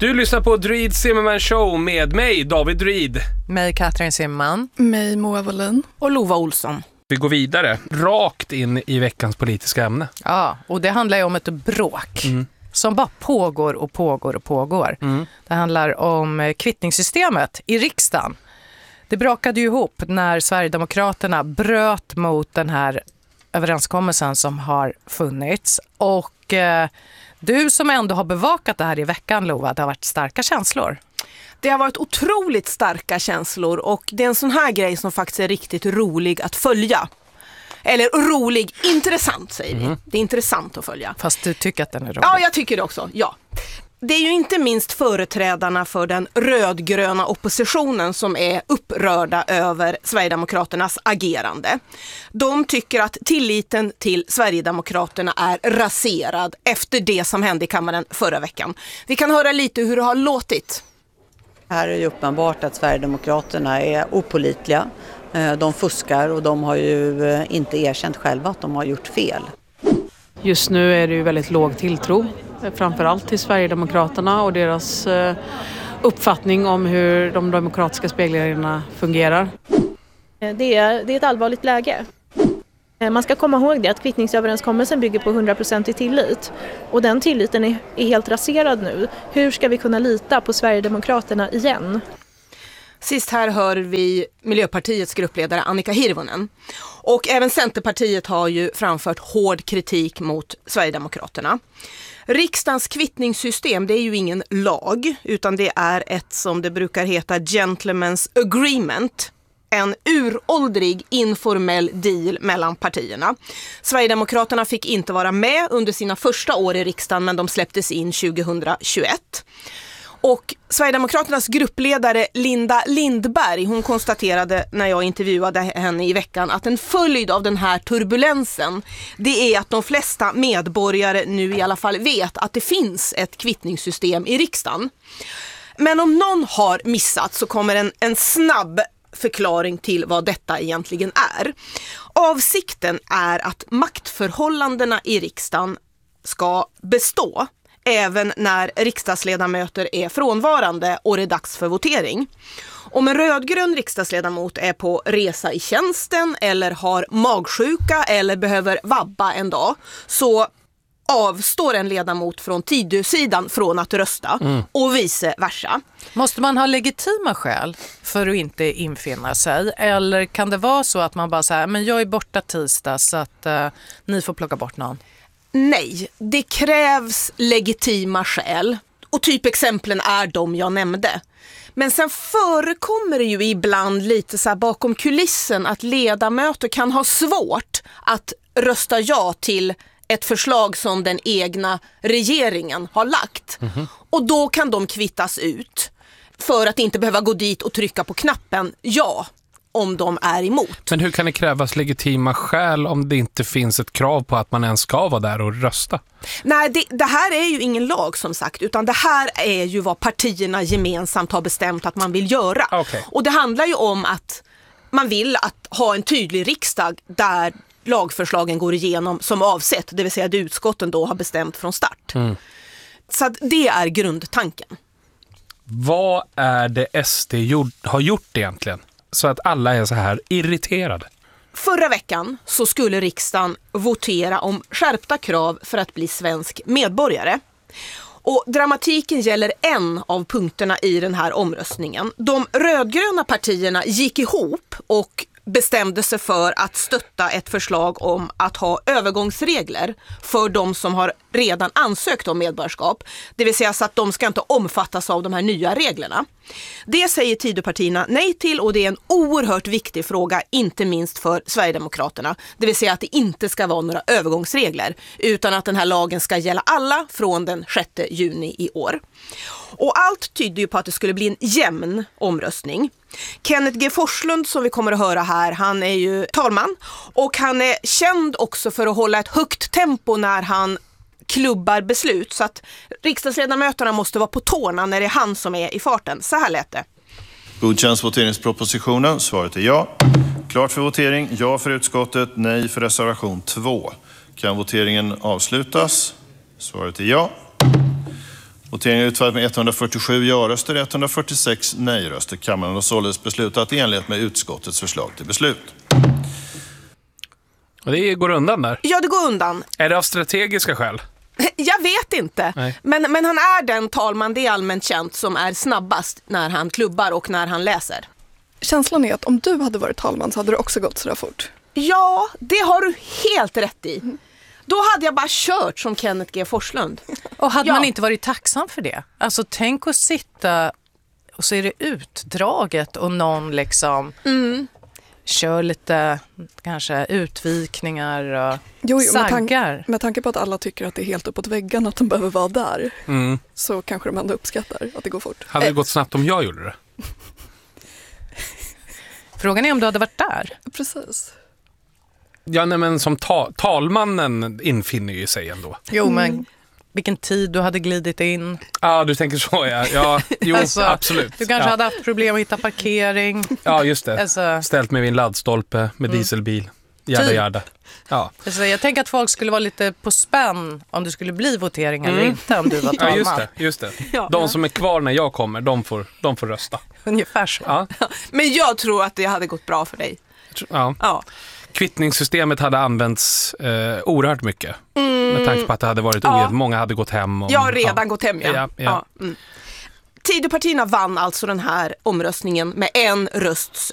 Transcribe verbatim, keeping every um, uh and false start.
Du lyssnar på Druid Zimmerman Show med mig, David Druid. Mig, Katrin Zimmerman. Mig, Moa Wallin. Och Lova Olsson. Vi går vidare, rakt in i veckans politiska ämne. Ja, och det handlar ju om ett bråk mm. som bara pågår och pågår och pågår. Mm. Det handlar om kvittningssystemet i riksdagen. Det brakade ju ihop när Sverigedemokraterna bröt mot den här överenskommelsen som har funnits. Och eh, du som ändå har bevakat det här i veckan, Lova, det har varit starka känslor. Det har varit otroligt starka känslor och det är en sån här grej som faktiskt är riktigt rolig att följa. Eller rolig, intressant säger vi. Mm. Det är intressant att följa. Fast du tycker att den är rolig? Ja, jag tycker det också, ja. Det är ju inte minst företrädarna för den rödgröna oppositionen som är upprörda över Sverigedemokraternas agerande. De tycker att tilliten till Sverigedemokraterna är raserad efter det som hände i kammaren förra veckan. Vi kan höra lite hur det har låtit. Här är det uppenbart att Sverigedemokraterna är opålitliga. De fuskar och de har ju inte erkänt själva att de har gjort fel. Just nu är det ju väldigt låg tilltro, framförallt till Sverigedemokraterna och deras uppfattning om hur de demokratiska spelreglerna fungerar. Det är, det är ett allvarligt läge. Man ska komma ihåg det att kvittningsöverenskommelsen bygger på hundra procent i tillit. Och den tilliten är, är helt raserad nu. Hur ska vi kunna lita på Sverigedemokraterna igen? Sist här hör vi Miljöpartiets gruppledare Annika Hirvonen. Och även Centerpartiet har ju framfört hård kritik mot Sverigedemokraterna. Riksdagens kvittningssystem, det är ju ingen lag utan det är ett som det brukar heta gentleman's agreement. En uråldrig informell deal mellan partierna. Sverigedemokraterna fick inte vara med under sina första år i riksdagen men de släpptes in tjugohundratjugoett. Och Sverigedemokraternas gruppledare Linda Lindberg, hon konstaterade när jag intervjuade henne i veckan att en följd av den här turbulensen, det är att de flesta medborgare nu i alla fall vet att det finns ett kvittningssystem i riksdagen. Men om någon har missat så kommer en, en snabb förklaring till vad detta egentligen är. Avsikten är att maktförhållandena i riksdagen ska bestå även när riksdagsledamöter är frånvarande och det är dags för votering. Om en rödgrön riksdagsledamot är på resa i tjänsten eller har magsjuka eller behöver vabba en dag så avstår en ledamot från Tidösidan från att rösta mm. och vice versa. Måste man ha legitima skäl för att inte infinna sig? Eller kan det vara så att man bara säger men jag är borta tisdag så att uh, ni får plocka bort någon? Nej, det krävs legitima skäl. Och typexemplen är de jag nämnde. Men sen förekommer det ju ibland lite så här bakom kulissen att ledamöter kan ha svårt att rösta ja till ett förslag som den egna regeringen har lagt. Mm-hmm. Och då kan de kvittas ut för att inte behöva gå dit och trycka på knappen ja om de är emot. Men hur kan det krävas legitima skäl om det inte finns ett krav på att man ens ska vara där och rösta? Nej, det, det här är ju ingen lag som sagt, utan det här är ju vad partierna gemensamt har bestämt att man vill göra. Okay. Och det handlar ju om att man vill att ha en tydlig riksdag där lagförslagen går igenom som avsett, det vill säga att utskotten då har bestämt från start. Mm. Så att det är grundtanken. Vad är det S D gjort, har gjort egentligen så att alla är så här irriterade? Förra veckan så skulle riksdagen votera om skärpta krav för att bli svensk medborgare. Och dramatiken gäller en av punkterna i den här omröstningen. De rödgröna partierna gick ihop och bestämde sig för att stötta ett förslag om att ha övergångsregler för de som har redan ansökt om medborgarskap. Det vill säga så att de ska inte omfattas av de här nya reglerna. Det säger Tidöpartierna nej till och det är en oerhört viktig fråga, inte minst för Sverigedemokraterna. Det vill säga att det inte ska vara några övergångsregler utan att den här lagen ska gälla alla från den sjätte juni i år. Och allt tyder ju på att det skulle bli en jämn omröstning. Kenneth G. Forslund som vi kommer att höra här, han är ju talman och han är känd också för att hålla ett högt tempo när han klubbar beslut. Så att riksdagsledamöterna måste vara på tårna när det är han som är i farten. Så här lät det. Godkänns voteringspropositionen? Svaret är ja. Klart för votering, ja för utskottet, nej för reservation två. Kan voteringen avslutas? Svaret är ja. Voteringen utfallit med etthundrafyrtiosju ja-röster, etthundrafyrtiosex nej-röster. Kammaren har således beslutat i enlighet med utskottets förslag till beslut. Och det går undan där. Ja, det går undan. Är det av strategiska skäl? Jag vet inte, Nej. men, men han är den talman, det är allmänt känt, som är snabbast när han klubbar och när han läser. Känslan är att om du hade varit talman så hade det också gått så där fort. Ja, det har du helt rätt i. Då hade jag bara kört som Kenneth G. Forslund. Och hade Ja. man inte varit tacksam för det? Alltså tänk att sitta och så är det utdraget och någon liksom Mm. kör lite kanske utvikningar och Jo, jo, med, tanke, saggar. med tanke på att alla tycker att det är helt uppåt väggen att de behöver vara där, Mm. så kanske de ändå uppskattar att det går fort. Hade det gått snabbt om jag gjorde det? Frågan är om du hade varit där. Precis. Ja, nej, men som ta- talmannen infinner ju sig ändå. Jo, men vilken tid du hade glidit in. Ja, ah, du tänker så, ja. Ja, jo, Alltså, absolut. Du kanske ja. hade haft problem att hitta parkering. Ja, just det. Alltså, Ställt mig vid en laddstolpe med dieselbil. Jada, Typ. jada. Ja. alltså, jag tänker att folk skulle vara lite på spänn om det skulle bli votering eller inte om du var Ja, talman. just det. Just det. Ja. De som är kvar när jag kommer, de får, de får rösta. Ungefär så. Ja. Men jag tror att det hade gått bra för dig. Ja. Ja. Kvittningssystemet hade använts eh, oerhört mycket. Med tanke på att det hade varit Ja. ojämnt. Många hade gått hem. Om, Jag har redan gått hem, ja. Ja, ja. Mm. Tidöpartierna vann alltså den här omröstningen med en rösts